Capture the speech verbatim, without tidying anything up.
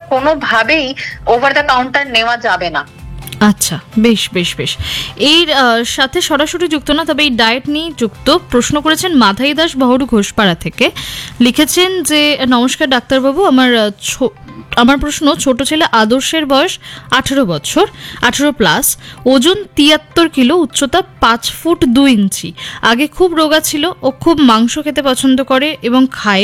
কোনোভাবেই over the counter নেওয়া যাবে না। আচ্ছা, বেশ বেশ বেশ এর আহ, সাথে সরাসরি যুক্ত না, তবে এই ডায়েট নিয়ে যুক্ত। প্রশ্ন করেছেন মাধাই দাস বহরু ঘোষপাড়া থেকে। লিখেছেন যে নমস্কার ডাক্তারবাবু, আমার আহ, ছো- আমার প্রশ্ন, ছোট ছেলে আদর্শের বয়স আঠেরো বছর, আঠেরো প্লাস, ওজন তিয়াত্তর কিলো, উচ্চতা পাঁচ ফুট দুই ইঞ্চি। আগে খুব রোগা ছিল, ও খুব মাংস খেতে পছন্দ করে এবং খায়